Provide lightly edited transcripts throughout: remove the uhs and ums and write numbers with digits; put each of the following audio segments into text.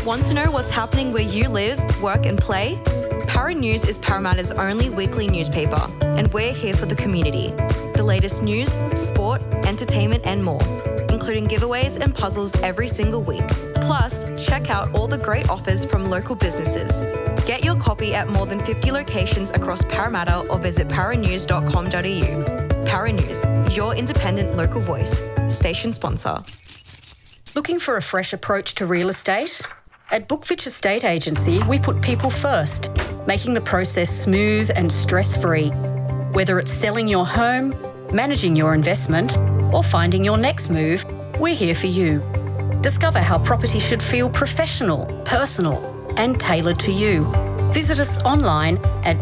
Want to know what's happening where you live, work and play? Para News is Parramatta's only weekly newspaper, and we're here for the community. The latest news, sport, entertainment and more, including giveaways and puzzles every single week. Plus, check out all the great offers from local businesses. Get your copy at more than 50 locations across Parramatta or visit paranews.com.au. Para News, your independent local voice. Station sponsor. Looking for a fresh approach to real estate? At Bookfitch Estate Agency, we put people first, making the process smooth and stress-free. Whether it's selling your home, managing your investment, or finding your next move, we're here for you. Discover how property should feel professional, personal, and tailored to you. Visit us online at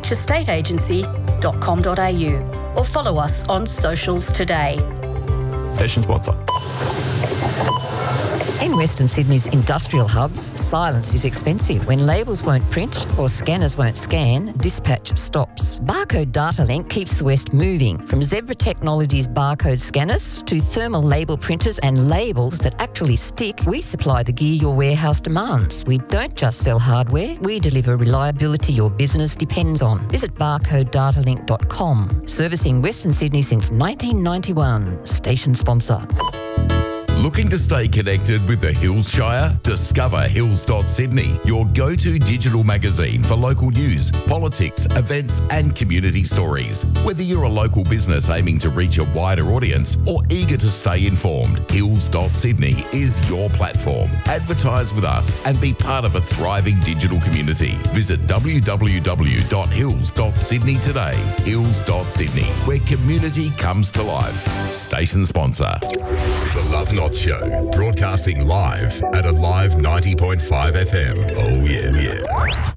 bookfitchestateagency.com.au or follow us on socials today. Station sponsor. In Western Sydney's industrial hubs, silence is expensive. When labels won't print or scanners won't scan, dispatch stops. Barcode Data Link keeps the West moving. From Zebra Technologies barcode scanners to thermal label printers and labels that actually stick, we supply the gear your warehouse demands. We don't just sell hardware, we deliver reliability your business depends on. Visit barcodedatalink.com. Servicing Western Sydney since 1991. Station sponsor. Looking to stay connected with the Hills Shire? Discover Hills.Sydney, your go-to digital magazine for local news, politics, events and community stories. Whether you're a local business aiming to reach a wider audience or eager to stay informed, Hills.Sydney is your platform. Advertise with us and be part of a thriving digital community. Visit www.hills.sydney today. Hills.Sydney, where community comes to life. Station sponsor. The Love Knot Show, broadcasting live at Alive 90.5 FM. Oh yeah.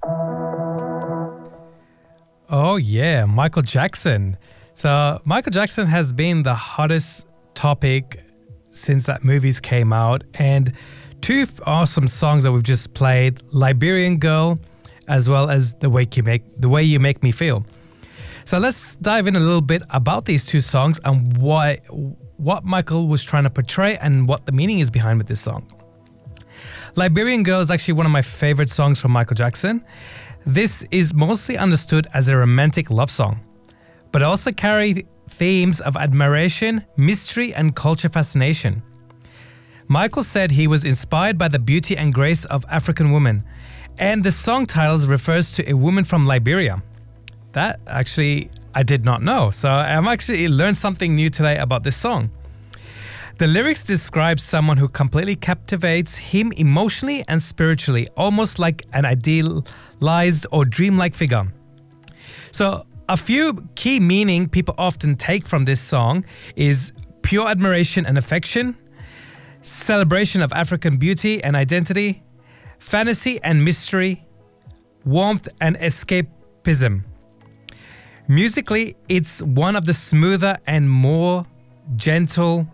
Oh yeah, Michael Jackson. So Michael Jackson has been the hottest topic since that movies came out, and two awesome songs that we've just played, Liberian Girl, as well as The Way You Make Me Feel. So let's dive in a little bit about these two songs and what Michael was trying to portray and what the meaning is behind with this song. Liberian Girl is actually one of my favorite songs from Michael Jackson. This is mostly understood as a romantic love song, but it also carries themes of admiration, mystery, and culture fascination. Michael said he was inspired by the beauty and grace of African women, and the song title refers to a woman from Liberia. That actually I did not know, so I'm actually learned something new today about this song. The lyrics describe someone who completely captivates him emotionally and spiritually, almost like an idealized or dreamlike figure. So a few key meaning people often take from this song is pure admiration and affection, celebration of African beauty and identity, fantasy and mystery, warmth and escapism. Musically, it's one of the smoother and more gentle.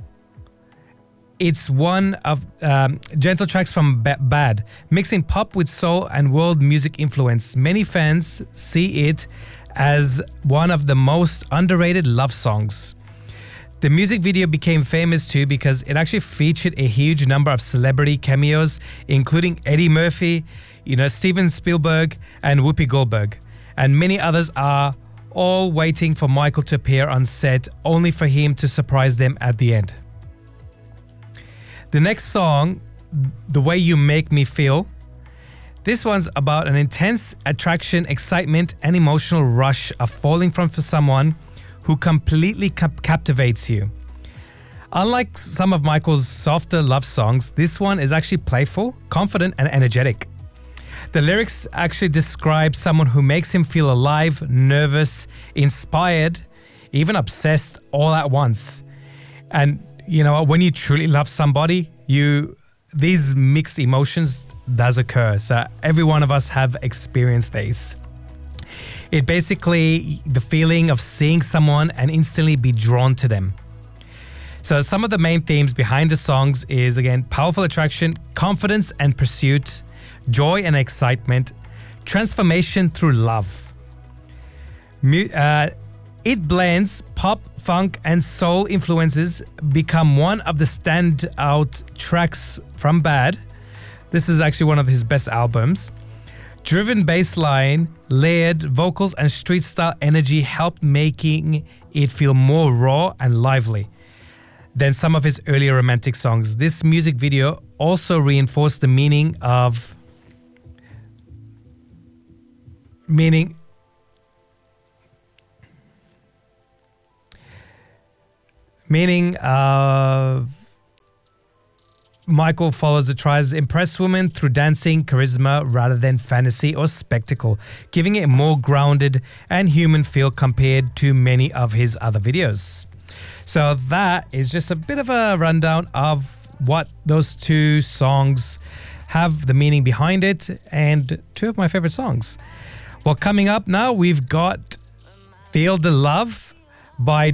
It's one of gentle tracks from Bad, mixing pop with soul and world music influence. Many fans see it as one of the most underrated love songs. The music video became famous too because it actually featured a huge number of celebrity cameos, including Eddie Murphy, Steven Spielberg, and Whoopi Goldberg, and many others are all waiting for Michael to appear on set, only for him to surprise them at the end. The next song, The Way You Make Me Feel, this one's about an intense attraction, excitement, and emotional rush of falling for someone who completely captivates you. Unlike some of Michael's softer love songs, this one is actually playful, confident, and energetic. The lyrics actually describe someone who makes him feel alive, nervous, inspired, even obsessed all at once. And when you truly love somebody, these mixed emotions does occur. So every one of us have experienced these. It basically the feeling of seeing someone and instantly be drawn to them. So some of the main themes behind the songs is, again, powerful attraction, confidence and pursuit, joy and excitement, transformation through love. It blends pop, funk, and soul influences, become one of the standout tracks from Bad. This is actually one of his best albums. Driven bass line, layered vocals, and street style energy helped making it feel more raw and lively than some of his earlier romantic songs. This music video also reinforced the meaning of Michael follows the tries to impress women through dancing, charisma, rather than fantasy or spectacle, giving it a more grounded and human feel compared to many of his other videos. So that is just a bit of a rundown of what those two songs have, the meaning behind it, and two of my favorite songs. Well, coming up now, we've got Feel the Love by